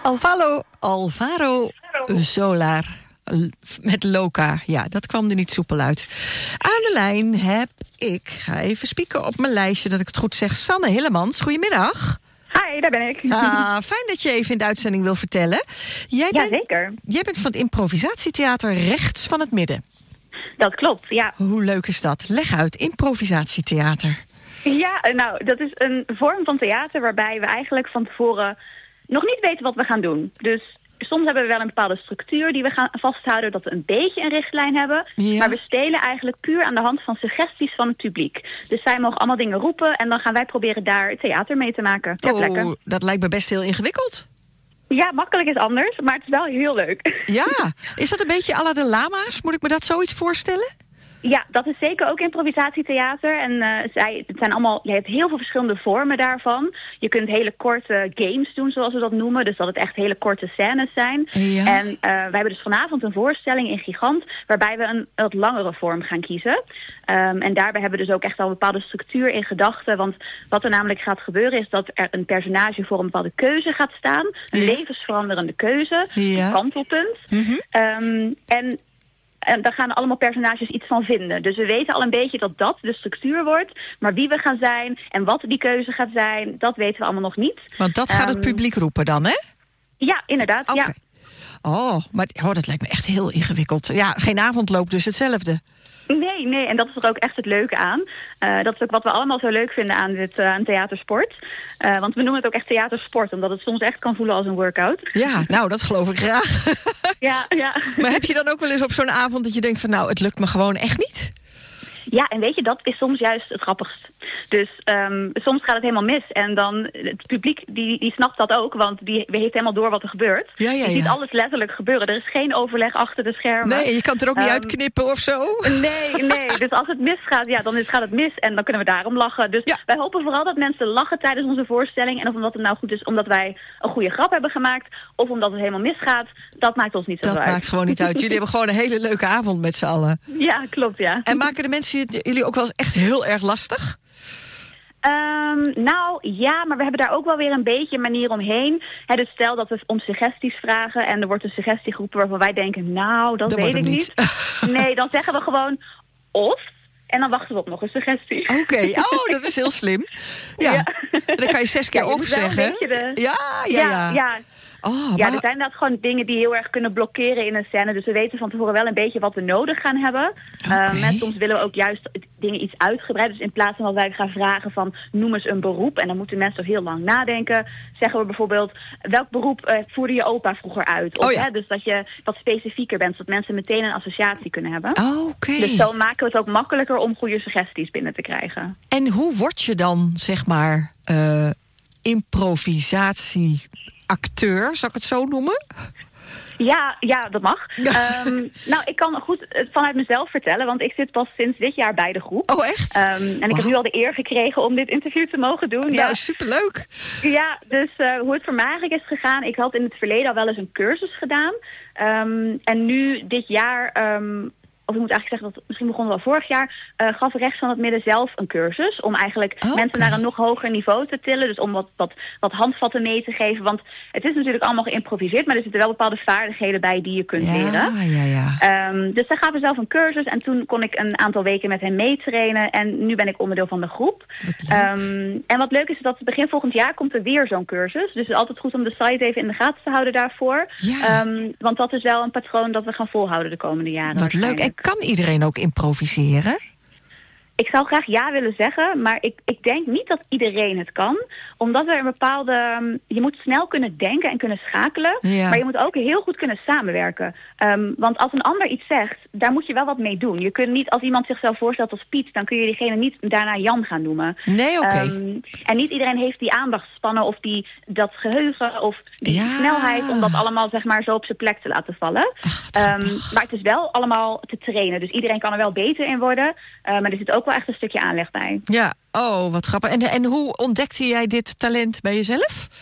Alvaro Solar met Loca. Ja, dat kwam er niet soepel uit. Aan de lijn heb ik, ga even spieken op mijn lijstje dat ik het goed zeg, Sanne Hillemans. Goedemiddag. Hi, daar ben ik. Fijn dat je even in de uitzending wil vertellen. Zeker. Jij bent van het improvisatietheater Rechts van het Midden. Dat klopt, ja. Hoe leuk is dat? Leg uit, improvisatietheater. Ja, nou, dat is een vorm van theater waarbij we eigenlijk van tevoren nog niet weten wat we gaan doen. Dus soms hebben we wel een bepaalde structuur die we gaan vasthouden, dat we een beetje een richtlijn hebben. Ja. Maar we spelen eigenlijk puur aan de hand van suggesties van het publiek. Dus zij mogen allemaal dingen roepen en dan gaan wij proberen daar theater mee te maken. Dat lijkt me best heel ingewikkeld. Ja, makkelijk is anders, maar het is wel heel leuk. Ja, is dat een beetje à la de lama's? Moet ik me dat zoiets voorstellen? Ja, dat is zeker ook improvisatietheater. En het zijn allemaal, je hebt heel veel verschillende vormen daarvan. Je kunt hele korte games doen, zoals we dat noemen. Dus dat het echt hele korte scènes zijn. Ja. En wij hebben dus vanavond een voorstelling in Gigant, waarbij we een wat langere vorm gaan kiezen. En daarbij hebben we dus ook echt al een bepaalde structuur in gedachten. Want wat er namelijk gaat gebeuren is dat er een personage voor een bepaalde keuze gaat staan. Een levensveranderende keuze. Ja. Een kantelpunt. Mm-hmm. En daar gaan allemaal personages iets van vinden. Dus we weten al een beetje dat dat de structuur wordt. Maar wie we gaan zijn en wat die keuze gaat zijn, dat weten we allemaal nog niet. Want dat gaat het publiek roepen dan, hè? Ja, inderdaad, okay. Ja. Maar dat lijkt me echt heel ingewikkeld. Ja, geen avondloop, dus hetzelfde. Nee, en dat is er ook echt het leuke aan. Dat is ook wat we allemaal zo leuk vinden aan theatersport. Want we noemen het ook echt theatersport, omdat het soms echt kan voelen als een workout. Ja, nou, dat geloof ik graag. Ja. Maar heb je dan ook wel eens op zo'n avond dat je denkt van, nou, het lukt me gewoon echt niet? Ja, en weet je, dat is soms juist het grappigst. Dus soms gaat het helemaal mis. En dan het publiek, die snapt dat ook. Want die heeft helemaal door wat er gebeurt. Ja. Je ziet alles letterlijk gebeuren. Er is geen overleg achter de schermen. Nee, je kan het er ook niet uitknippen of zo. Nee. Dus als het misgaat, ja, dan gaat het mis. En dan kunnen we daarom lachen. Dus wij hopen vooral dat mensen lachen tijdens onze voorstelling. En of omdat het nou goed is omdat wij een goede grap hebben gemaakt. Of omdat het helemaal misgaat. Dat maakt ons niet zo uit. Dat maakt gewoon niet uit. Jullie hebben gewoon een hele leuke avond met z'n allen. Ja, klopt, ja. En maken de mensen jullie ook wel eens echt heel erg lastig? Nou, ja, maar we hebben daar ook wel weer een beetje een manier omheen. Dus stel dat we om suggesties vragen en er wordt een suggestie geroepen waarvan wij denken, nou, dat weet ik niet. Nee, dan zeggen we gewoon of. En dan wachten we op nog een suggestie. Oké, dat is heel slim. Ja. En dan kan je 6 keer of zeggen. Ja. Er zijn inderdaad gewoon dingen die heel erg kunnen blokkeren in een scène. Dus we weten van tevoren wel een beetje wat we nodig gaan hebben. En soms willen we ook juist dingen iets uitgebreid. Dus in plaats van dat wij gaan vragen van noem eens een beroep. En dan moeten mensen ook heel lang nadenken. Zeggen we bijvoorbeeld, welk beroep voerde je opa vroeger uit? Of, dus dat je wat specifieker bent. Zodat mensen meteen een associatie kunnen hebben. Dus zo maken we het ook makkelijker om goede suggesties binnen te krijgen. En hoe word je dan, zeg maar, improvisatieacteur, zal ik het zo noemen? Ja, dat mag. Nou, ik kan goed vanuit mezelf vertellen, want ik zit pas sinds dit jaar bij de groep. Oh, echt? En ik heb nu al de eer gekregen om dit interview te mogen doen. Nou, superleuk. Ja, dus hoe het voor mij eigenlijk is gegaan, ik had in het verleden al wel eens een cursus gedaan. En nu dit jaar, of ik moet eigenlijk zeggen dat misschien begonnen we al vorig jaar, gaf Rechts van het Midden zelf een cursus om eigenlijk mensen naar een nog hoger niveau te tillen. Dus om wat handvatten mee te geven. Want het is natuurlijk allemaal geïmproviseerd, maar er zitten wel bepaalde vaardigheden bij die je kunt leren. Ja. Dus daar gaven we zelf een cursus en toen kon ik een aantal weken met hem meetrainen. En nu ben ik onderdeel van de groep. En wat leuk is dat begin volgend jaar komt er weer zo'n cursus. Dus het is altijd goed om de site even in de gaten te houden daarvoor. Ja. Want dat is wel een patroon dat we gaan volhouden de komende jaren. Wat leuk. En kan iedereen ook improviseren? Ik zou graag ja willen zeggen, maar ik denk niet dat iedereen het kan. Omdat er een bepaalde... je moet snel kunnen denken en kunnen schakelen. Ja. Maar je moet ook heel goed kunnen samenwerken. Want als een ander iets zegt, daar moet je wel wat mee doen. Je kunt niet, als iemand zichzelf voorstelt als Piet, dan kun je diegene niet daarna Jan gaan noemen. Nee, oké. En niet iedereen heeft die aandachtspannen of dat geheugen of die snelheid om dat allemaal zeg maar zo op zijn plek te laten vallen. Maar het is wel allemaal te trainen. Dus iedereen kan er wel beter in worden. Maar er zit ook wel echt een stukje aanleg bij. Ja, wat grappig. En hoe ontdekte jij dit talent bij jezelf?